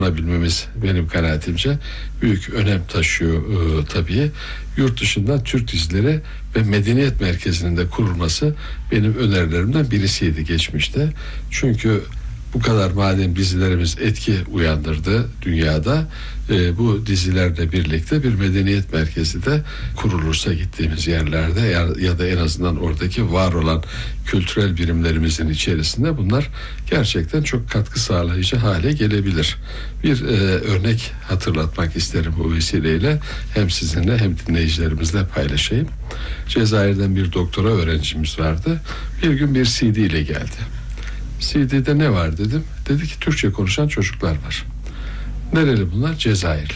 bilmemiz benim kanaatimce büyük önem taşıyor tabii. Yurt dışından Türk dizileri ve medeniyet merkezinin de kurulması benim önerilerimden birisiydi geçmişte. Çünkü bu kadar madem dizilerimiz etki uyandırdı dünyada, bu dizilerle birlikte bir medeniyet merkezi de kurulursa gittiğimiz yerlerde ya da en azından oradaki var olan kültürel birimlerimizin içerisinde bunlar gerçekten çok katkı sağlayıcı hale gelebilir. Bir örnek hatırlatmak isterim bu vesileyle, hem sizinle hem dinleyicilerimizle paylaşayım. Cezayir'den bir doktora öğrencimiz vardı. Bir gün bir CD ile geldi. CD'de ne var dedim. Dedi ki Türkçe konuşan çocuklar var. Nereli bunlar? Cezayirli.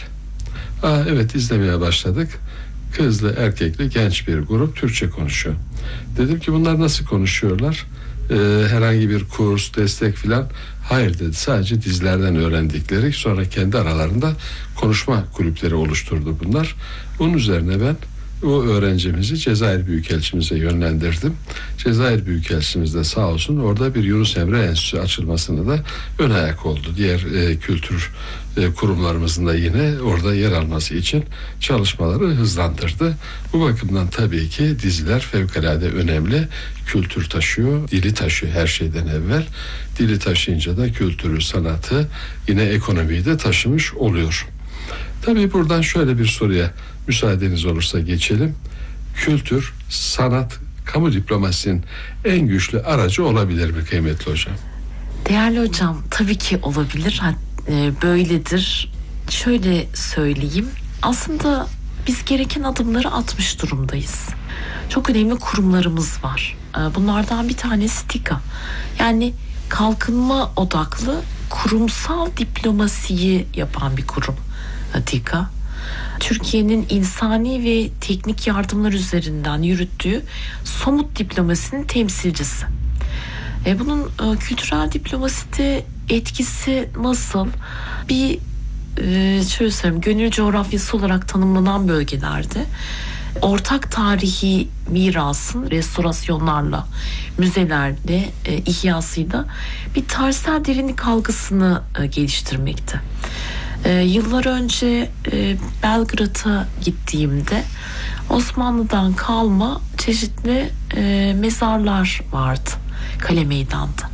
Evet, izlemeye başladık. Kızlı erkekli genç bir grup Türkçe konuşuyor. Dedim ki bunlar nasıl konuşuyorlar? Herhangi bir kurs, destek filan? Hayır dedi. Sadece dizilerden öğrendikleri, sonra kendi aralarında konuşma kulüpleri oluşturdu bunlar. Bunun üzerine ben o öğrencimizi Cezayir Büyükelçimize yönlendirdim. Cezayir Büyükelçimiz de sağ olsun orada bir Yunus Emre Enstitüsü açılmasına da ön ayak oldu. Diğer kültür kurumlarımızın da yine orada yer alması için çalışmaları hızlandırdı. Bu bakımdan tabii ki diziler fevkalade önemli. Kültür taşıyor, dili taşıyor her şeyden evvel. Dili taşıyınca da kültürü, sanatı, yine ekonomiyi de taşımış oluyor. Tabii buradan şöyle bir soruya müsaadeniz olursa geçelim. Kültür, sanat, kamu diplomasinin en güçlü aracı olabilir mi kıymetli hocam? Değerli hocam, tabii ki olabilir. Böyledir. Şöyle söyleyeyim. Aslında biz gereken adımları atmış durumdayız. Çok önemli kurumlarımız var. Bunlardan bir tanesi TİKA. Yani kalkınma odaklı kurumsal diplomasiyi yapan bir kurum. TİKA, Türkiye'nin insani ve teknik yardımlar üzerinden yürüttüğü somut diplomasinin temsilcisi. Bunun kültürel diplomaside etkisi nasıl? Bir şöyle söyleyeyim, gönül coğrafyası olarak tanımlanan bölgelerde ortak tarihi mirasın restorasyonlarla, müzelerle, ihyasıyla bir tarihsel derinlik algısını geliştirmekte. Yıllar önce Belgrad'a gittiğimde Osmanlı'dan kalma çeşitli mezarlar vardı Kale Meydan'da.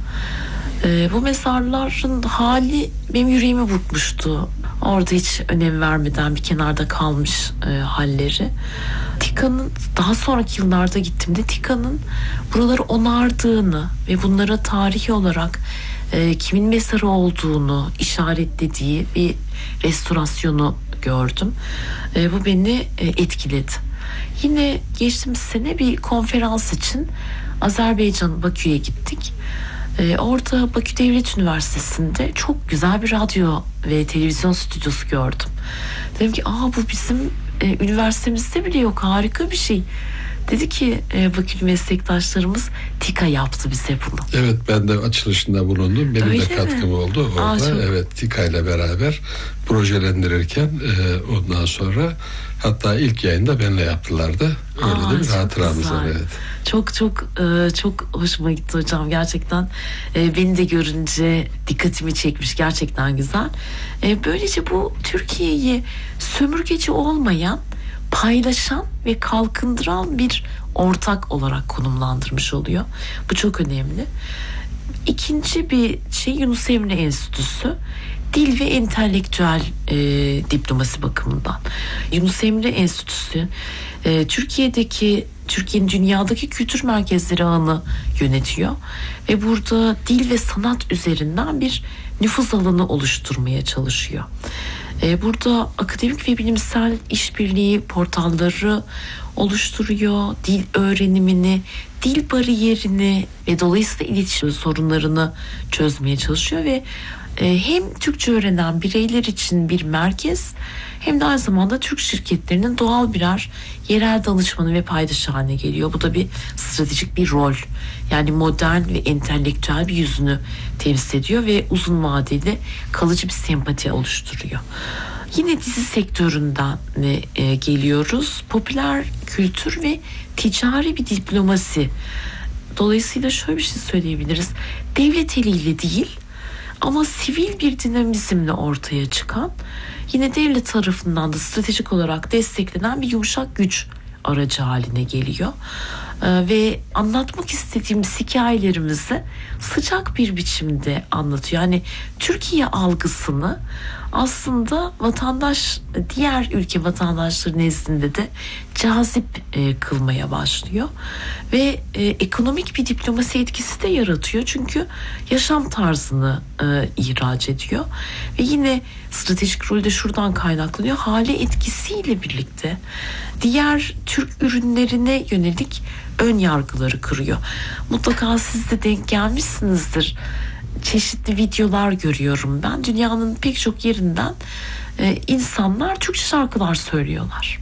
Bu mezarların hali benim yüreğimi burkmuştu. Orada hiç önem vermeden bir kenarda kalmış halleri. TİKA'nın daha sonraki yıllarda gittiğimde TİKA'nın buraları onardığını ve bunlara tarihi olarak kimin mezarı olduğunu işaretlediği bir restorasyonu gördüm. Bu beni etkiledi. Yine geçtiğimiz sene bir konferans için Azerbaycan Bakü'ye gittik. Orada Bakü Devlet Üniversitesi'nde çok güzel bir radyo ve televizyon stüdyosu gördüm. Dedim ki bu bizim üniversitemizde bile yok, harika bir şey. Dedi ki Bakü'lü meslektaşlarımız TİKA yaptı bize bunu. Evet, ben de açılışında bulundum. Benim de katkım oldu orada. Evet, TİKA ile beraber projelendirirken ondan sonra hatta ilk yayında benimle yaptılardı. Öyle de bir hatıramız var. Evet. Çok hoşuma gitti hocam. Gerçekten beni de görünce dikkatimi çekmiş. Gerçekten güzel. Böylece bu Türkiye'yi sömürgeci olmayan, paylaşan ve kalkındıran bir ortak olarak konumlandırmış oluyor. Bu çok önemli. İkinci bir şey Yunus Emre Enstitüsü. Dil ve entelektüel diplomasi bakımından. Yunus Emre Enstitüsü Türkiye'nin dünyadaki kültür merkezleri ağını yönetiyor ve burada dil ve sanat üzerinden bir nüfuz alanı oluşturmaya çalışıyor. Burada akademik ve bilimsel işbirliği portalları oluşturuyor. Dil öğrenimini, dil bariyerini ve dolayısıyla iletişim sorunlarını çözmeye çalışıyor ve hem Türkçe öğrenen bireyler için bir merkez, hem de aynı zamanda Türk şirketlerinin doğal birer yerel danışmanı ve paydaşı haline geliyor. Bu da bir stratejik bir rol. Yani modern ve entelektüel bir yüzünü temsil ediyor ve uzun vadeli kalıcı bir sempati oluşturuyor. Yine dizi sektöründen geliyoruz. Popüler kültür ve ticari bir diplomasi. Dolayısıyla şöyle bir şey söyleyebiliriz. Devlet eliyle değil ama sivil bir dinamizmle ortaya çıkan, yine devlet tarafından da stratejik olarak desteklenen bir yumuşak güç aracı haline geliyor. Ve anlatmak istediğimiz hikayelerimizi sıcak bir biçimde anlatıyor. Yani Türkiye algısını aslında vatandaş, diğer ülke vatandaşları nezdinde de cazip kılmaya başlıyor. Ve ekonomik bir diplomasi etkisi de yaratıyor. Çünkü yaşam tarzını ihraç ediyor. Ve yine stratejik rolü de şuradan kaynaklanıyor. Hale etkisiyle birlikte diğer Türk ürünlerine yönelik ön yargıları kırıyor. Mutlaka siz de denk gelmişsinizdir. Çeşitli videolar görüyorum ben. Dünyanın pek çok yerinden insanlar Türkçe şarkılar söylüyorlar.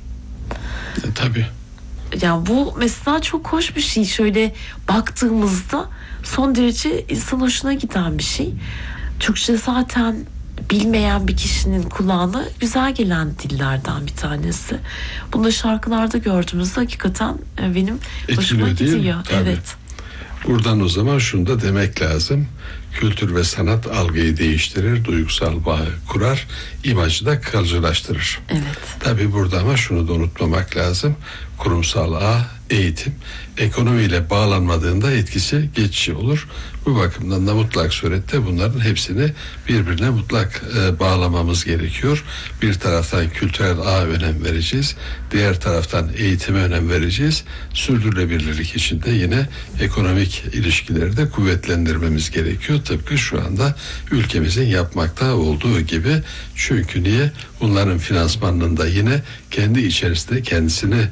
Tabii. Yani bu mesela çok hoş bir şey. Şöyle baktığımızda son derece insan hoşuna giden bir şey. Türkçe zaten bilmeyen bir kişinin kulağına güzel gelen dillerden bir tanesi. Bunu da şarkılarda gördüğümüzde hakikaten benim hoşuma gidiyor. Evet. Buradan o zaman şunu da demek lazım. Kültür ve sanat algıyı değiştirir, duygusal bağı kurar, imajı da kalıcılaştırır. Evet. Tabii burada ama şunu da unutmamak lazım. Kurumsal ağ, eğitim, ekonomiyle bağlanmadığında etkisi geçici olur. Bu bakımdan da mutlak surette bunların hepsini birbirine mutlak bağlamamız gerekiyor. Bir taraftan kültürel ağa önem vereceğiz. Diğer taraftan eğitime önem vereceğiz. Sürdürülebilirlik için de yine ekonomik ilişkileri de kuvvetlendirmemiz gerekiyor. Tıpkı şu anda ülkemizin yapmakta olduğu gibi. Çünkü niye? Bunların finansmanının da yine kendi içerisinde kendisini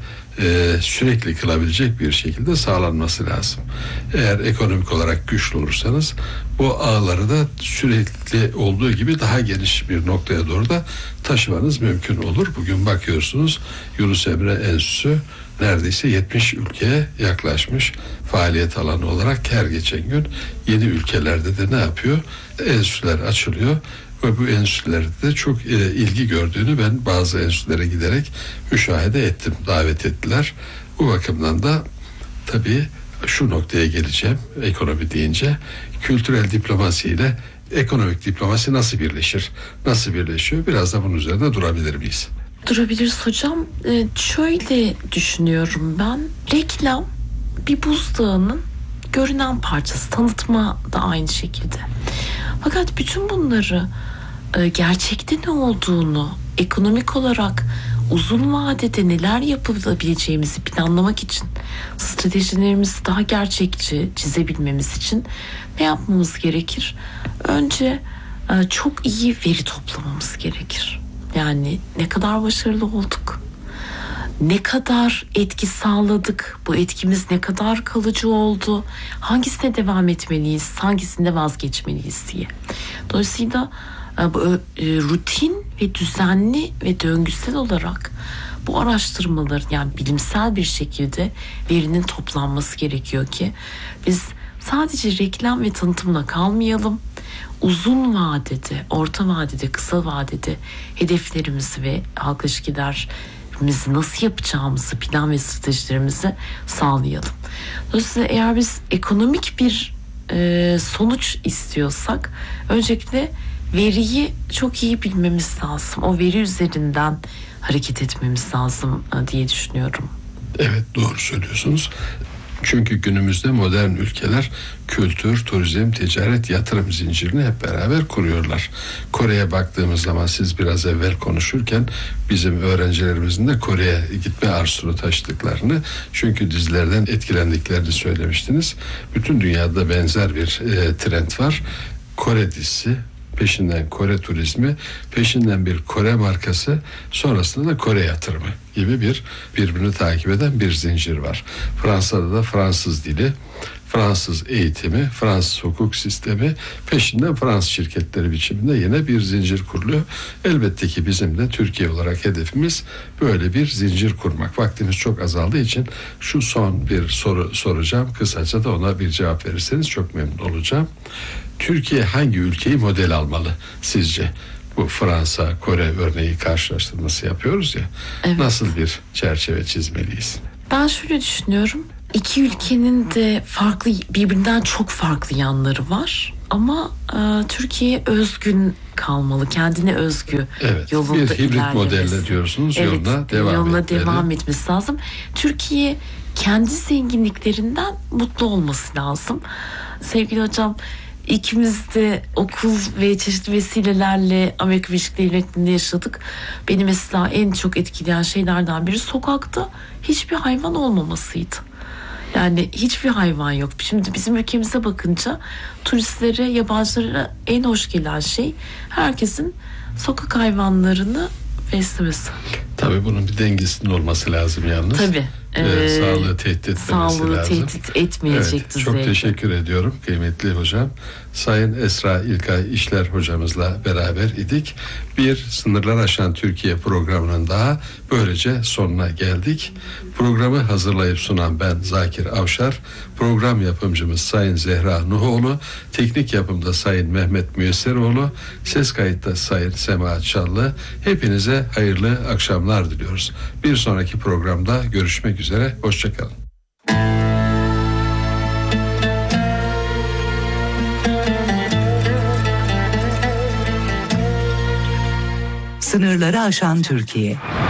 sürekli kılabilecek bir şekilde sağlanması lazım. Eğer ekonomik olarak güçlü olursanız bu ağları da sürekli olduğu gibi daha geniş bir noktaya doğru da taşımanız mümkün olur. Bugün bakıyorsunuz Yunus Emre Enstitüsü neredeyse 70 ülkeye yaklaşmış faaliyet alanı olarak her geçen gün yeni ülkelerde de ne yapıyor? Enstitüler açılıyor. Ve bu enstitülerde de çok ilgi gördüğünü ben bazı enstitülere giderek müşahede ettim. Davet ettiler. Bu bakımdan da tabii şu noktaya geleceğim ekonomi deyince. Kültürel diplomasi ile ekonomik diplomasi nasıl birleşir? Nasıl birleşiyor? Biraz da bunun üzerinde durabilir miyiz? Durabiliriz hocam. Şöyle düşünüyorum ben. Reklam bir buzdağının görünen parçası. Tanıtma da aynı şekilde. Fakat bütün bunları gerçekte ne olduğunu, ekonomik olarak uzun vadede neler yapılabileceğimizi planlamak için, stratejilerimizi daha gerçekçi çizebilmemiz için ne yapmamız gerekir? Önce çok iyi veri toplamamız gerekir. Yani ne kadar başarılı olduk? Ne kadar etki sağladık? Bu etkimiz ne kadar kalıcı oldu? Hangisine devam etmeliyiz? Hangisinde vazgeçmeliyiz diye. Dolayısıyla bu rutin ve düzenli ve döngüsel olarak bu araştırmaların, yani bilimsel bir şekilde verinin toplanması gerekiyor ki biz sadece reklam ve tanıtımla kalmayalım. Uzun vadede, orta vadede, kısa vadede hedeflerimizi ve halk ilişkilerimizi nasıl yapacağımızı, plan ve stratejilerimizi sağlayalım. Dolayısıyla eğer biz ekonomik bir sonuç istiyorsak öncelikle veriyi çok iyi bilmemiz lazım. O veri üzerinden hareket etmemiz lazım diye düşünüyorum. Evet, doğru söylüyorsunuz. Çünkü günümüzde modern ülkeler kültür, turizm, ticaret, yatırım zincirini hep beraber kuruyorlar. Kore'ye baktığımız zaman siz biraz evvel konuşurken bizim öğrencilerimizin de Kore'ye gitme arzusunu taşıdıklarını, çünkü dizilerden etkilendiklerini söylemiştiniz. Bütün dünyada benzer bir trend var. Kore dizisi, peşinden Kore turizmi, peşinden bir Kore markası, sonrasında da Kore yatırımı gibi bir birbirini takip eden bir zincir var. Fransa'da da Fransız dili, Fransız eğitimi, Fransız hukuk sistemi, peşinden Fransız şirketleri biçiminde yine bir zincir kuruluyor. Elbette ki bizim de Türkiye olarak hedefimiz böyle bir zincir kurmak. Vaktimiz çok azaldığı için şu son bir soru soracağım. Kısaca da ona bir cevap verirseniz çok memnun olacağım. Türkiye hangi ülkeyi model almalı sizce? Bu Fransa, Kore örneği karşılaştırması yapıyoruz ya. Evet. Nasıl bir çerçeve çizmeliyiz? Ben şöyle düşünüyorum. İki ülkenin de farklı, birbirinden çok farklı yanları var. Ama Türkiye'ye özgün kalmalı, kendine özgü Evet, yolunda bir hibrit ilerlemesi. modelle diyorsunuz, yoluna yoluna devam devam etmesi lazım. Türkiye kendi zenginliklerinden mutlu olması lazım. Sevgili hocam, İkimiz de okul ve çeşitli vesilelerle Amerika Birleşik Devletleri'nde yaşadık. Beni mesela en çok etkileyen şeylerden biri sokakta hiçbir hayvan olmamasıydı. Yani hiçbir hayvan yok. Şimdi bizim ülkemize bakınca turistlere, yabancılara en hoş gelen şey herkesin sokak hayvanlarını beslemesi. Tabii bunun bir dengesinin olması lazım yalnız. Tabii. Sağlığı tehdit etmemesi Sağlığı lazım. tehdit etmeyecek Evet, düzeyde. çok teşekkür ediyorum kıymetli hocam. Sayın Esra İlkay İşler hocamızla beraber idik. Bir Sınırlar Aşan Türkiye programının daha böylece sonuna geldik. Programı hazırlayıp sunan ben Zakir Avşar. Program yapımcımız Sayın Zehra Nuhoğlu. Teknik yapımda Sayın Mehmet Müyesseroğlu. Ses kayıtta Sayın Sema Çallı. Hepinize hayırlı akşamlar diliyoruz. Bir sonraki programda görüşmek üzere. Hoşçakalın. Sınırları aşan Türkiye.